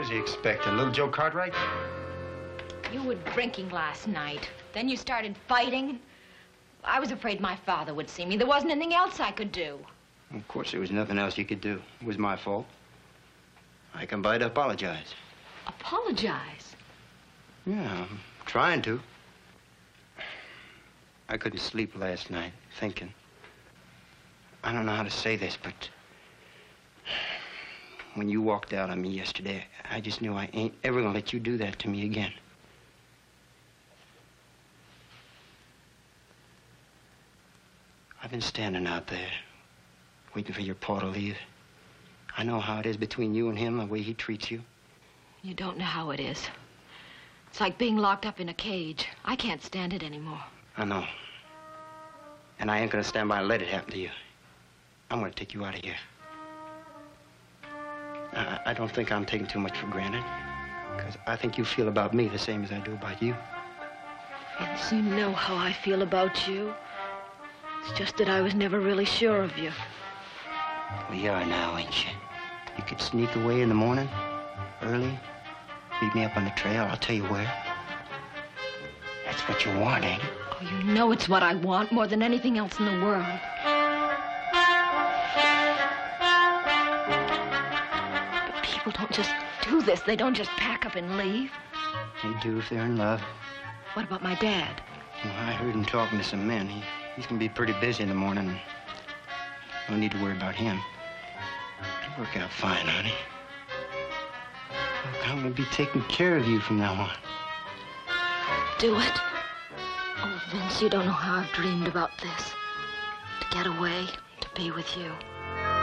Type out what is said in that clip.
does he expect? A little Joe Cartwright? You were drinking last night. Then you started fighting. I was afraid my father would see me. There wasn't anything else I could do. Of course, there was nothing else you could do. It was my fault. I come by to apologize. Apologize? Yeah, I'm trying to. I couldn't sleep last night, thinking. I don't know how to say this, but when you walked out on me yesterday, I just knew I ain't ever gonna let you do that to me again. I've been standing out there, waiting for your pa to leave. I know how it is between you and him, the way he treats you. You don't know how it is. It's like being locked up in a cage. I can't stand it anymore. I know. And I ain't gonna stand by and let it happen to you. I'm gonna take you out of here. I don't think I'm taking too much for granted, because I think you feel about me the same as I do about you. Vince, you know how I feel about you. It's just that I was never really sure of you. Well, you are now, ain't you? You could sneak away in the morning, early, meet me up on the trail. I'll tell you where. That's what you want, ain't it? Oh, you know it's what I want more than anything else in the world. But people don't just do this. They don't just pack up and leave. They do if they're in love. What about my dad? Well, I heard him talking to some men. He's gonna be pretty busy in the morning. No need to worry about him. It'll work out fine, honey. Look, I'm gonna be taking care of you from now on. Do it? Oh, Vince, you don't know how I've dreamed about this. To get away, to be with you.